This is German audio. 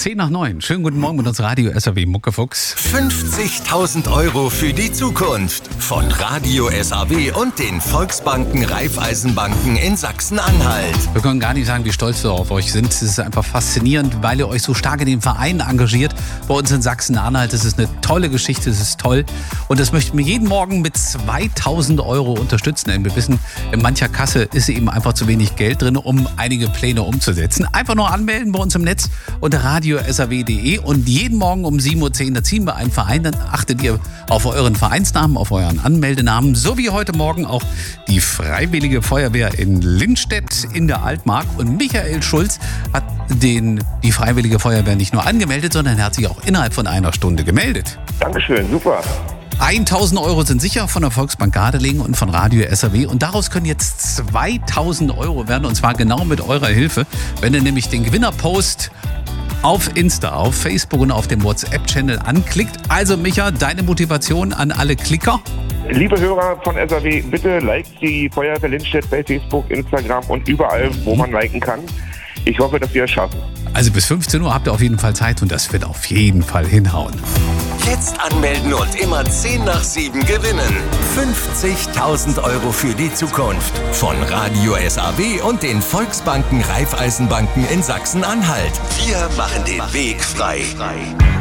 10:10. Schönen guten Morgen mit uns Radio SAW Muckefuchs. 50.000 € für die Zukunft von Radio SAW und den Volksbanken Raiffeisenbanken in Sachsen-Anhalt. Wir können gar nicht sagen, wie stolz wir auf euch sind. Es ist einfach faszinierend, weil ihr euch so stark in den Verein engagiert. Bei uns in Sachsen-Anhalt, das ist eine tolle Geschichte, das ist toll. Und das möchten wir jeden Morgen mit 2.000 € unterstützen. Denn wir wissen, in mancher Kasse ist eben einfach zu wenig Geld drin, um einige Pläne umzusetzen. Einfach nur anmelden bei uns im Netz unter radiosaw.de und jeden Morgen um 7:10 Uhr, da ziehen wir einen Verein. Dann achtet ihr auf euren Vereinsnamen, auf euren Anmeldenamen, so wie heute Morgen auch die Freiwillige Feuerwehr in Lindstedt in der Altmark. Und Michael Schulz hat die Freiwillige Feuerwehr nicht nur angemeldet, sondern er hat sich auch innerhalb von einer Stunde gemeldet. Dankeschön, super. 1.000 € sind sicher von der Volksbank Gardelegen und von Radio SAW. Und daraus können jetzt 2.000 € werden. Und zwar genau mit eurer Hilfe. Wenn ihr nämlich den Gewinnerpost auf Insta, auf Facebook und auf dem WhatsApp-Channel anklickt. Also Micha, deine Motivation an alle Klicker? Liebe Hörer von SAW, bitte liked die Feuerwehr Lindstedt bei Facebook, Instagram und überall, wo man liken kann. Ich hoffe, dass wir es schaffen. Also bis 15 Uhr habt ihr auf jeden Fall Zeit und das wird auf jeden Fall hinhauen. Jetzt anmelden und immer 10 nach 7 gewinnen. 50.000 € für die Zukunft von Radio SAW und den Volksbanken Raiffeisenbanken in Sachsen-Anhalt. Wir machen den Weg frei.